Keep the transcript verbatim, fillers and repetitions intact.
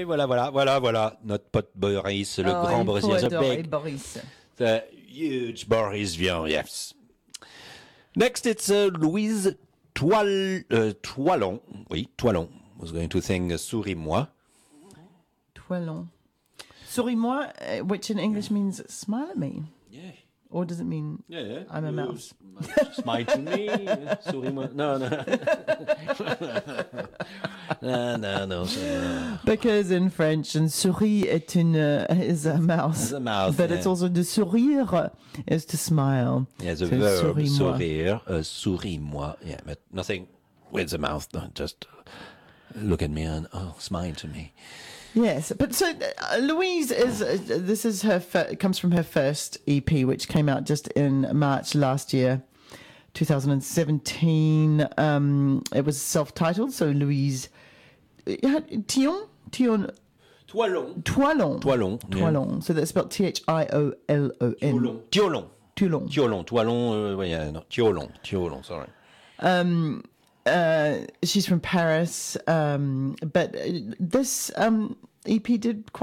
Et voilà, voilà, voilà, voilà. Notre pote Boris, le Oh, grand il Boris. faut Yes, a adorer big, Boris. the huge Boris Vian, yes. Next, it's uh, Louise Toile, uh, Toilon. Oui, Toilon. Was going to sing uh, Souris-moi. Toilon. Souris-moi, uh, which in English means smile at me. Yeah. Or does it mean Yeah, yeah. I'm a mouse? Smile to me. Souris-moi. No, no. no, no, no. no. Because in French, and souris est une, uh, is a mouse. It's a mouse, But yeah. it's also de sourire is to smile. Yeah, the So verb, souris-moi. sourire, uh, souris-moi. Yeah, but nothing with the mouth. No, just look at me and, oh, smile to me. Yes, but so uh, Louise is uh, this is her fir- comes from her first E P, which came out just in March last year, twenty seventeen. Um, it was self-titled, so Louise uh, Thion Thion Toilon. Toilon Toilon. Toilon. So that's spelled T H I O L O N. Tiolon. Tiolon. Toulon. Tiolon. Toilon. Uh, well, yeah, no. Tiolon. Tiolon. Sorry. Um, uh, she's from Paris, um, but uh, this um, E P did quite